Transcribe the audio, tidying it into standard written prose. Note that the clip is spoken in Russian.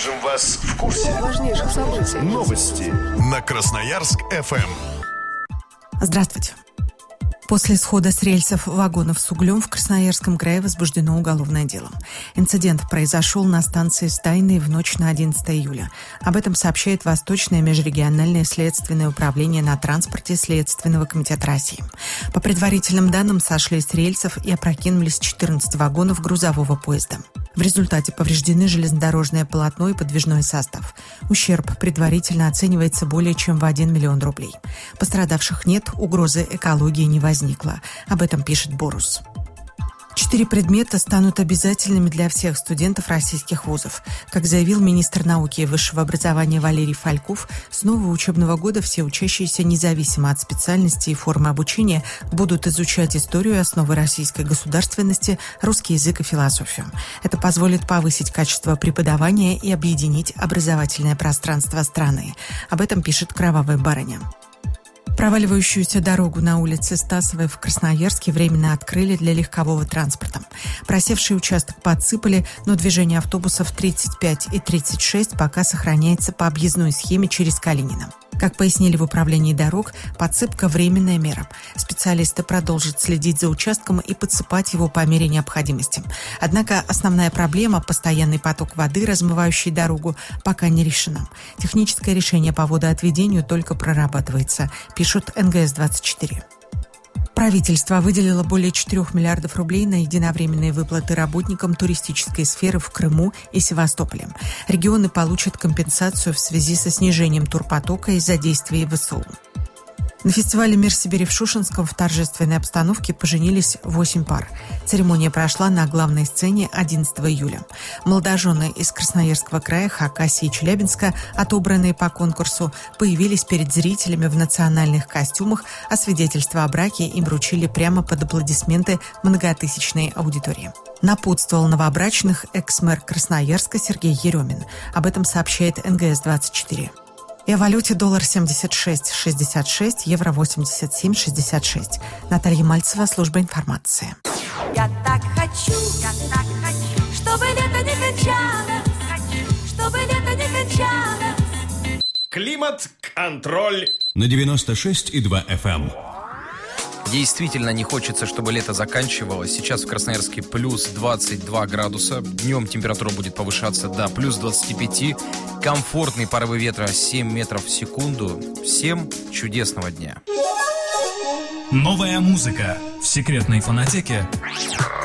Держим вас в курсе важнейших событий. Новости на Красноярск-ФМ. Здравствуйте. После схода с рельсов вагонов с углем в Красноярском крае возбуждено уголовное дело. Инцидент произошел на станции Стайной в ночь на 11 июля. Об этом сообщает Восточное межрегиональное следственное управление на транспорте Следственного комитета России. По предварительным данным, сошли с рельсов и опрокинулись 14 вагонов грузового поезда. В результате повреждены железнодорожное полотно и подвижной состав. Ущерб предварительно оценивается более чем в 1 миллион рублей. Пострадавших нет, угрозы экологии не возникло. Об этом пишет Борус. 4 предмета станут обязательными для всех студентов российских вузов. Как заявил министр науки и высшего образования Валерий Фальков, с нового учебного года все учащиеся, независимо от специальности и формы обучения, будут изучать историю и основы российской государственности, русский язык и философию. Это позволит повысить качество преподавания и объединить образовательное пространство страны. Об этом пишет «Кровавая барыня». Проваливающуюся дорогу на улице Стасовой в Красноярске временно открыли для легкового транспорта. Просевший участок подсыпали, но движение автобусов 35 и 36 пока сохраняется по объездной схеме через Калинино. Как пояснили в управлении дорог, подсыпка – временная мера. Специалисты продолжат следить за участком и подсыпать его по мере необходимости. Однако основная проблема – постоянный поток воды, размывающий дорогу, пока не решена. Техническое решение по водоотведению только прорабатывается, пишут НГС-24. Правительство выделило более 4 миллиардов рублей на единовременные выплаты работникам туристической сферы в Крыму и Севастополе. Регионы получат компенсацию в связи со снижением турпотока из-за действий ВСУ. На фестивале «Мир Сибири» в Шушенском в торжественной обстановке поженились 8 пар. Церемония прошла на главной сцене 11 июля. Молодожены из Красноярского края, Хакасии и Челябинска, отобранные по конкурсу, появились перед зрителями в национальных костюмах, а свидетельство о браке им вручили прямо под аплодисменты многотысячной аудитории. Напутствовал новобрачных экс-мэр Красноярска Сергей Еремин. Об этом сообщает НГС-24. И о валюте доллар 76,66, евро 87,66. Наталья Мальцева, служба информации. Я так хочу, чтобы лето не кончалось, чтобы лето не кончалось. Климат-контроль на 96,2 FM. Действительно не хочется, чтобы лето заканчивалось. Сейчас в Красноярске плюс 22 градуса. Днем температура будет повышаться до плюс 25. Комфортные порывы ветра 7 метров в секунду. Всем чудесного дня. Новая музыка в секретной фонотеке